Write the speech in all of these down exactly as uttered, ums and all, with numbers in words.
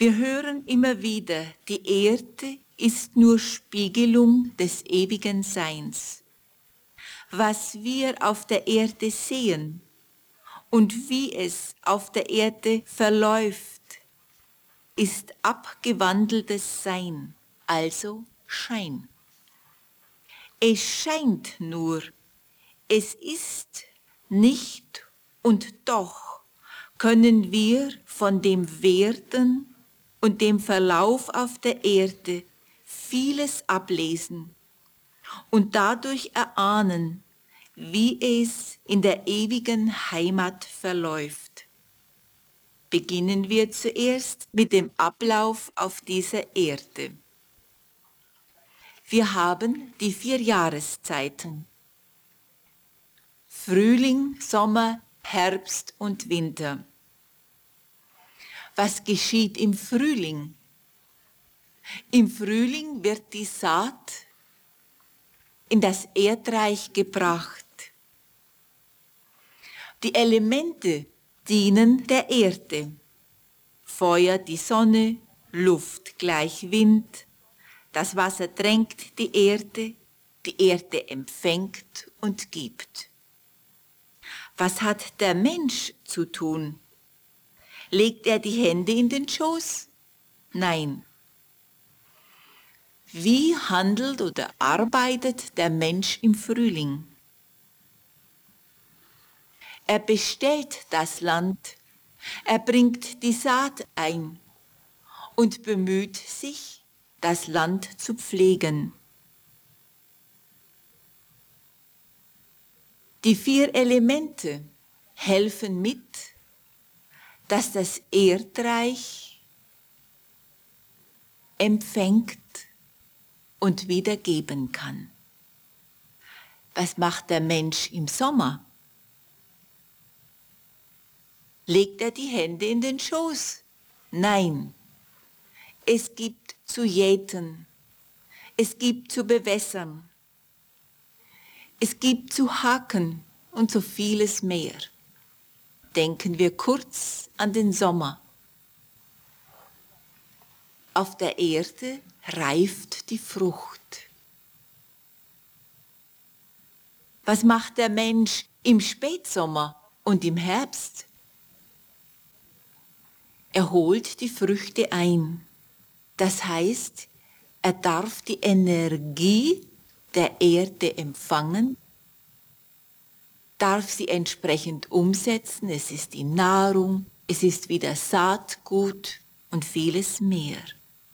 Wir hören immer wieder, die Erde ist nur Spiegelung des ewigen Seins. Was wir auf der Erde sehen und wie es auf der Erde verläuft, ist abgewandeltes Sein, also Schein. Es scheint nur, es ist nicht und doch können wir von dem Werden und dem Verlauf auf der Erde vieles ablesen und dadurch erahnen, wie es in der ewigen Heimat verläuft. Beginnen wir zuerst mit dem Ablauf auf dieser Erde. Wir haben die vier Jahreszeiten: Frühling, Sommer, Herbst und Winter. Was geschieht im Frühling? Im Frühling wird die Saat in das Erdreich gebracht. Die Elemente dienen der Erde. Feuer die Sonne, Luft gleich Wind, das Wasser drängt die Erde, die Erde empfängt und gibt. Was hat der Mensch zu tun? Legt er die Hände in den Schoß? Nein. Wie handelt oder arbeitet der Mensch im Frühling? Er bestellt das Land, er bringt die Saat ein und bemüht sich, das Land zu pflegen. Die vier Elemente helfen mit, dass das Erdreich empfängt und wieder geben kann. Was macht der Mensch im Sommer? Legt er die Hände in den Schoß? Nein. Es gibt zu jäten, es gibt zu bewässern, es gibt zu hacken und so vieles mehr. Denken wir kurz an den Sommer. Auf der Erde reift die Frucht. Was macht der Mensch im Spätsommer und im Herbst? Er holt die Früchte ein. Das heißt, er darf die Energie der Erde empfangen, darf sie entsprechend umsetzen. Es ist die Nahrung, es ist wieder Saatgut und vieles mehr.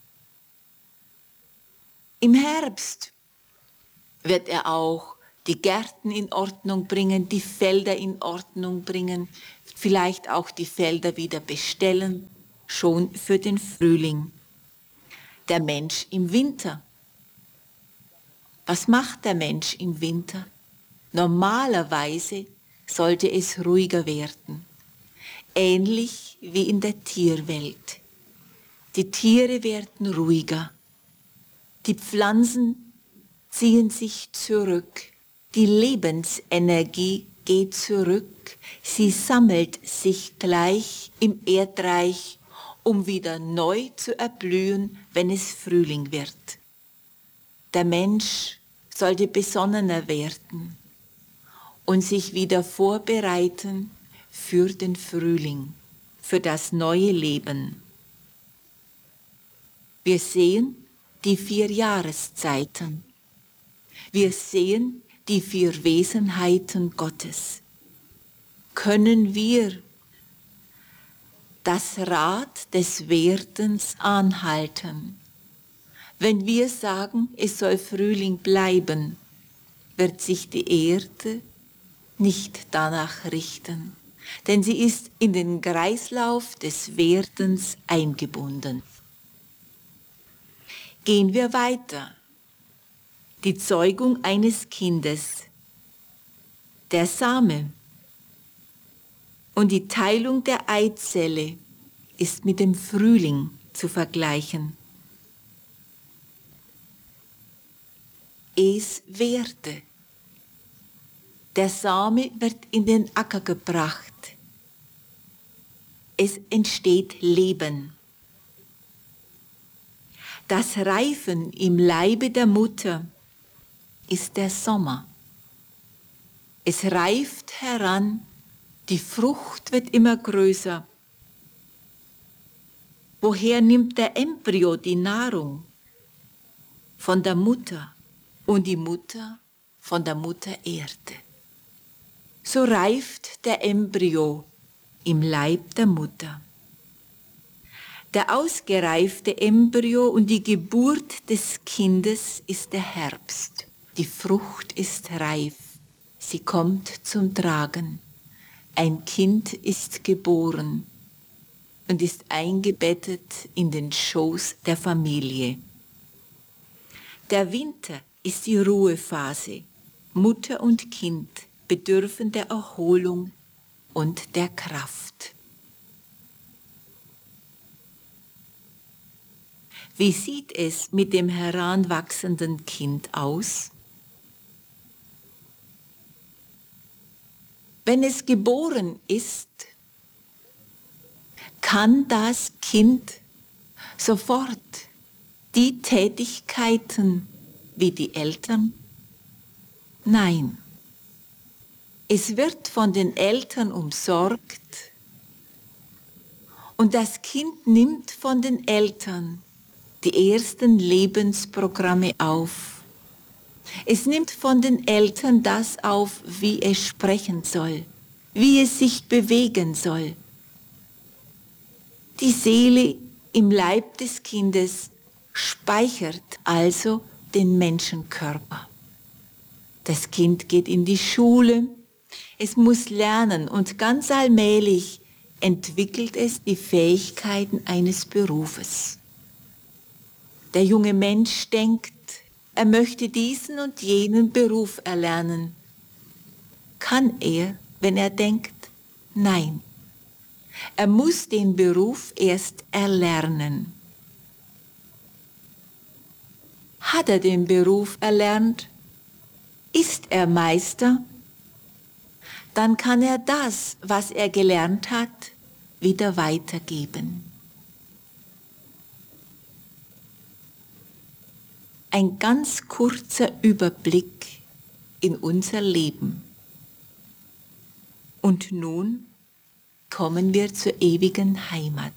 Im Herbst wird er auch die Gärten in Ordnung bringen, die Felder in Ordnung bringen, vielleicht auch die Felder wieder bestellen, schon für den Frühling. Der Mensch im Winter. Was macht der Mensch im Winter? Normalerweise sollte es ruhiger werden, ähnlich wie in der Tierwelt. Die Tiere werden ruhiger, die Pflanzen ziehen sich zurück, die Lebensenergie geht zurück, sie sammelt sich gleich im Erdreich, um wieder neu zu erblühen, wenn es Frühling wird. Der Mensch sollte besonnener werden und sich wieder vorbereiten für den Frühling, für das neue Leben. Wir sehen die vier Jahreszeiten. Wir sehen die vier Wesenheiten Gottes. Können wir das Rad des Werdens anhalten? Wenn wir sagen, es soll Frühling bleiben, wird sich die Erde nicht danach richten, denn sie ist in den Kreislauf des Werdens eingebunden. Gehen wir weiter. Die Zeugung eines Kindes, der Same und die Teilung der Eizelle ist mit dem Frühling zu vergleichen. Es währte. Der Same wird in den Acker gebracht. Es entsteht Leben. Das Reifen im Leibe der Mutter ist der Sommer. Es reift heran, die Frucht wird immer größer. Woher nimmt der Embryo die Nahrung? Von der Mutter und die Mutter von der Mutter Erde. So reift der Embryo im Leib der Mutter. Der ausgereifte Embryo und die Geburt des Kindes ist der Herbst. Die Frucht ist reif, sie kommt zum Tragen. Ein Kind ist geboren und ist eingebettet in den Schoß der Familie. Der Winter ist die Ruhephase. Mutter und Kind bedürfen der Erholung und der Kraft. Wie sieht es mit dem heranwachsenden Kind aus? Wenn es geboren ist, kann das Kind sofort die Tätigkeiten wie die Eltern? Nein. Es wird von den Eltern umsorgt und das Kind nimmt von den Eltern die ersten Lebensprogramme auf. Es nimmt von den Eltern das auf, wie es sprechen soll, wie es sich bewegen soll. Die Seele im Leib des Kindes speichert also den Menschenkörper. Das Kind geht in die Schule, es muss lernen und ganz allmählich entwickelt es die Fähigkeiten eines Berufes. Der junge Mensch denkt, er möchte diesen und jenen Beruf erlernen. Kann er, wenn er denkt? Nein. Er muss den Beruf erst erlernen. Hat er den Beruf erlernt? Ist er Meister? Dann kann er das, was er gelernt hat, wieder weitergeben. Ein ganz kurzer Überblick in unser Leben. Und nun kommen wir zur ewigen Heimat.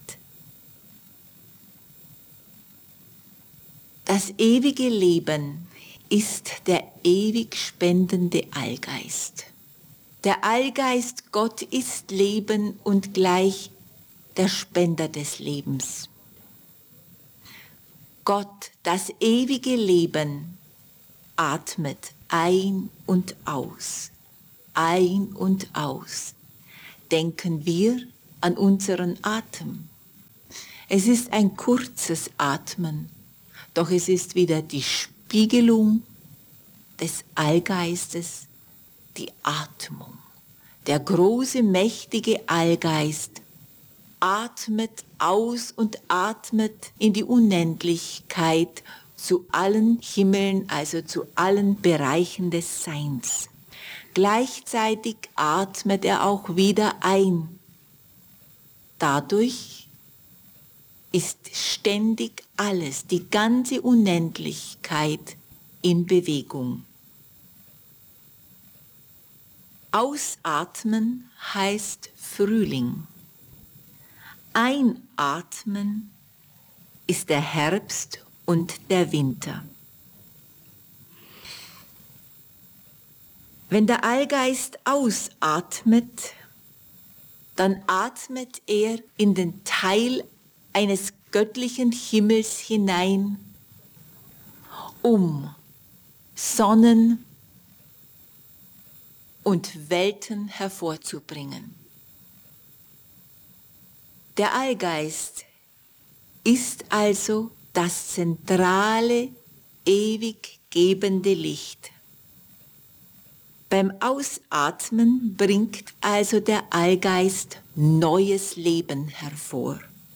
Das ewige Leben ist der ewig spendende Allgeist. Der Allgeist Gott ist Leben und gleich der Spender des Lebens. Gott, das ewige Leben, atmet ein und aus, ein und aus. Denken wir an unseren Atem. Es ist ein kurzes Atmen, doch es ist wieder die Spiegelung des Allgeistes, die Atmung. Der große, mächtige Allgeist atmet aus und atmet in die Unendlichkeit zu allen Himmeln, also zu allen Bereichen des Seins. Gleichzeitig atmet er auch wieder ein. Dadurch ist ständig alles, die ganze Unendlichkeit in Bewegung. Ausatmen heißt Frühling. Einatmen ist der Herbst und der Winter. Wenn der Allgeist ausatmet, dann atmet er in den Teil eines göttlichen Himmels hinein, um Sonnen und Welten hervorzubringen. Der Allgeist ist also das zentrale, ewig gebende Licht. Beim Ausatmen bringt also der Allgeist neues Leben hervor.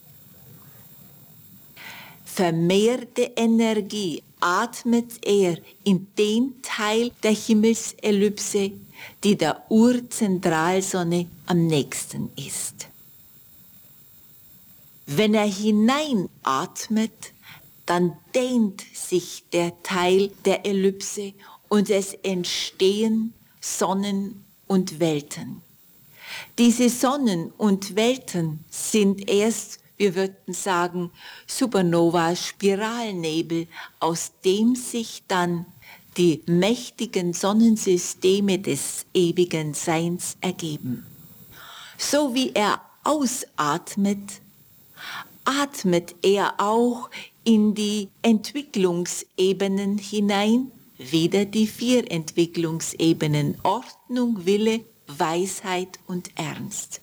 Vermehrte Energie atmet er in den Teil der Himmelsellipse, die der Urzentralsonne am nächsten ist. Wenn er hineinatmet, dann dehnt sich der Teil der Ellipse und es entstehen Sonnen und Welten. Diese Sonnen und Welten sind erst, wir würden sagen, Supernova-Spiralnebel, aus dem sich dann die mächtigen Sonnensysteme des ewigen Seins ergeben. So wie er ausatmet, atmet er auch in die Entwicklungsebenen hinein, wieder die vier Entwicklungsebenen: Ordnung, Wille, Weisheit und Ernst.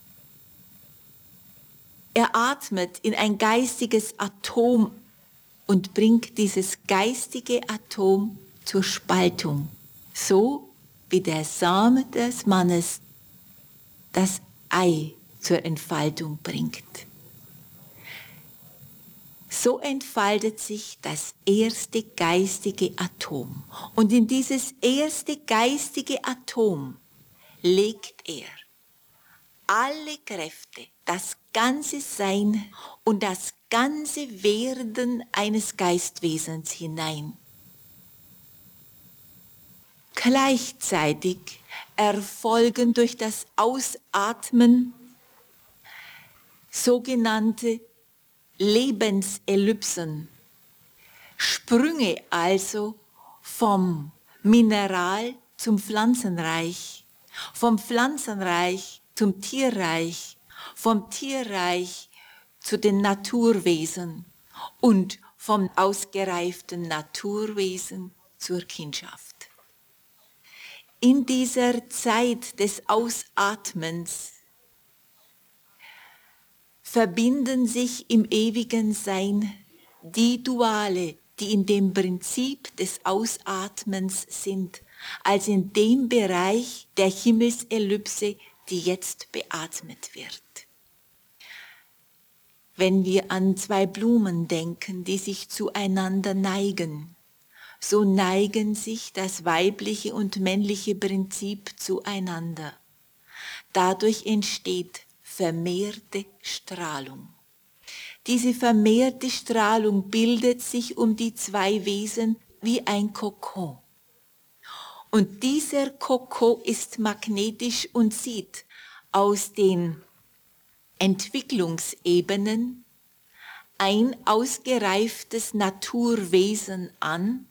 Er atmet in ein geistiges Atom und bringt dieses geistige Atom zur Spaltung, so wie der Same des Mannes das Ei zur Entfaltung bringt. So entfaltet sich das erste geistige Atom. Und in dieses erste geistige Atom legt er alle Kräfte, das ganze Sein und das ganze Werden eines Geistwesens hinein. Gleichzeitig erfolgen durch das Ausatmen sogenannte Lebensellipsen, Sprünge also vom Mineral zum Pflanzenreich, vom Pflanzenreich zum Tierreich, vom Tierreich zu den Naturwesen und vom ausgereiften Naturwesen zur Kindschaft. In dieser Zeit des Ausatmens verbinden sich im ewigen Sein die Duale, die in dem Prinzip des Ausatmens sind, als in dem Bereich der Himmelsellipse, die jetzt beatmet wird. Wenn wir an zwei Blumen denken, die sich zueinander neigen, so neigen sich das weibliche und männliche Prinzip zueinander. Dadurch entsteht vermehrte Strahlung. Diese vermehrte Strahlung bildet sich um die zwei Wesen wie ein Kokon. Und dieser Kokon ist magnetisch und zieht aus den Entwicklungsebenen ein ausgereiftes Naturwesen an,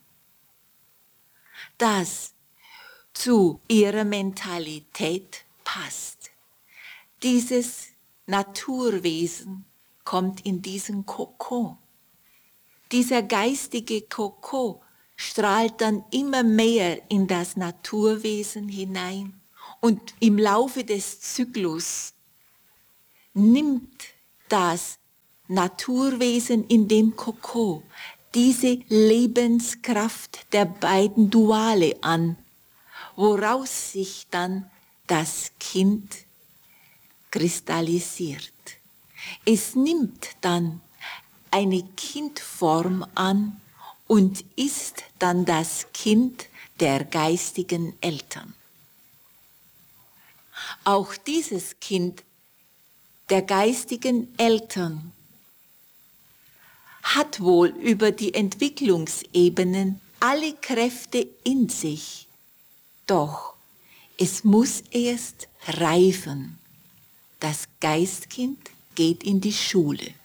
das zu ihrer Mentalität passt. Dieses Naturwesen kommt in diesen Kokon. Dieser geistige Kokon strahlt dann immer mehr in das Naturwesen hinein und im Laufe des Zyklus nimmt das Naturwesen in dem Kokon diese Lebenskraft der beiden Duale an, woraus sich dann das Kind kristallisiert. Es nimmt dann eine Kindform an und ist dann das Kind der geistigen Eltern. Auch dieses Kind der geistigen Eltern hat wohl über die Entwicklungsebenen alle Kräfte in sich, doch es muss erst reifen. Das Geistkind geht in die Schule.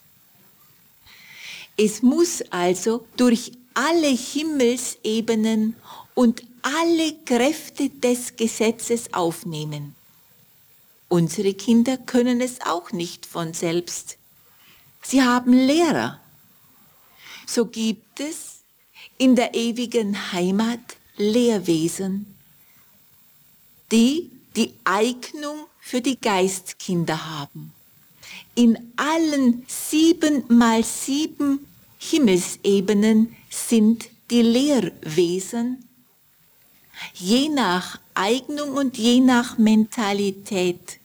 Es muss also durch alle Himmelsebenen und alle Kräfte des Gesetzes aufnehmen. Unsere Kinder können es auch nicht von selbst. Sie haben Lehrer. So gibt es in der ewigen Heimat Lehrwesen, die die Eignung für die Geistkinder haben. In allen sieben mal sieben Himmelsebenen sind die Lehrwesen, je nach Eignung und je nach Mentalität,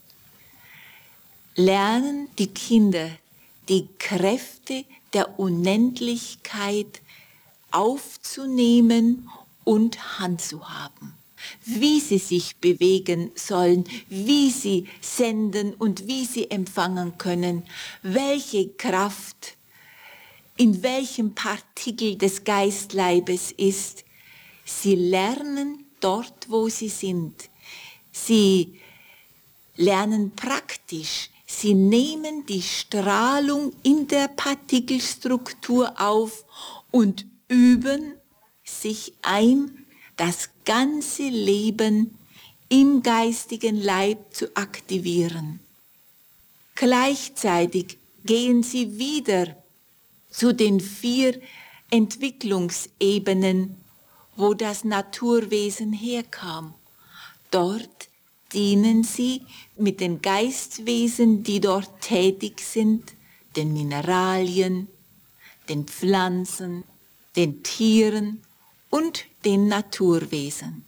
lernen die Kinder die Kräfte der Unendlichkeit aufzunehmen und handzuhaben. Wie sie sich bewegen sollen, wie sie senden und wie sie empfangen können, welche Kraft in welchem Partikel des Geistleibes ist. Sie lernen dort, wo sie sind. Sie lernen praktisch. Sie nehmen die Strahlung in der Partikelstruktur auf und üben sich ein, das ganze Leben im geistigen Leib zu aktivieren. Gleichzeitig gehen sie wieder zu den vier Entwicklungsebenen, wo das Naturwesen herkam. Dort dienen sie mit den Geistwesen, die dort tätig sind, den Mineralien, den Pflanzen, den Tieren und den Naturwesen.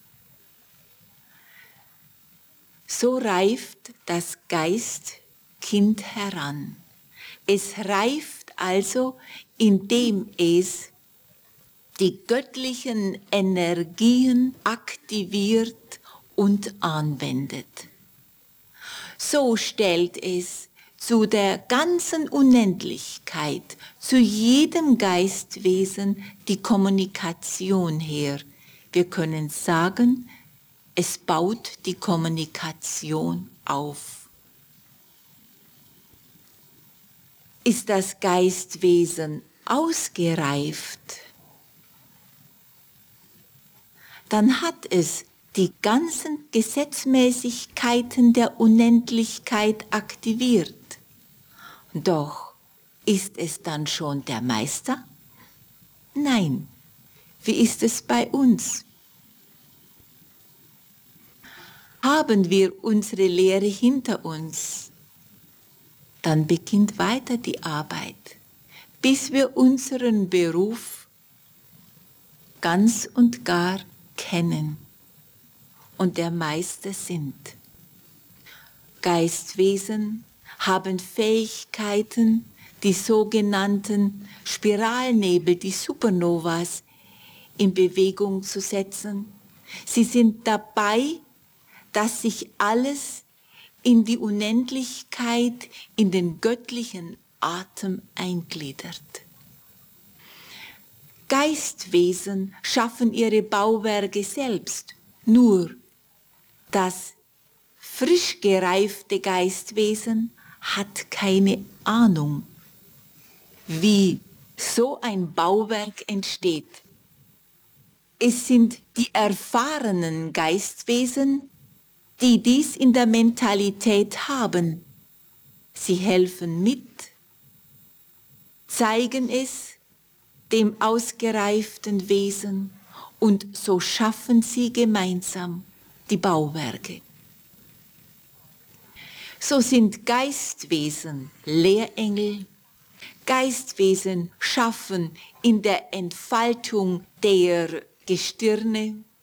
So reift das Geistkind heran. Es reift also, indem es die göttlichen Energien aktiviert und anwendet. So stellt es zu der ganzen Unendlichkeit, zu jedem Geistwesen die Kommunikation her. Wir können sagen, es baut die Kommunikation auf. Ist das Geistwesen ausgereift, dann hat es die ganzen Gesetzmäßigkeiten der Unendlichkeit aktiviert. Doch ist es dann schon der Meister? Nein. Wie ist es bei uns? Haben wir unsere Lehre hinter uns, dann beginnt weiter die Arbeit, bis wir unseren Beruf ganz und gar kennen und der Meister sind. Geistwesen haben Fähigkeiten, die sogenannten Spiralnebel, die Supernovas, in Bewegung zu setzen. Sie sind dabei, dass sich alles in die Unendlichkeit, in den göttlichen Atem eingliedert. Geistwesen schaffen ihre Bauwerke selbst, nur das frisch gereifte Geistwesen hat keine Ahnung, wie so ein Bauwerk entsteht. Es sind die erfahrenen Geistwesen, die dies in der Mentalität haben. Sie helfen mit, zeigen es dem ausgereiften Wesen und so schaffen sie gemeinsam die Bauwerke. So sind Geistwesen Lehrengel. Geistwesen schaffen in der Entfaltung der Gestirne,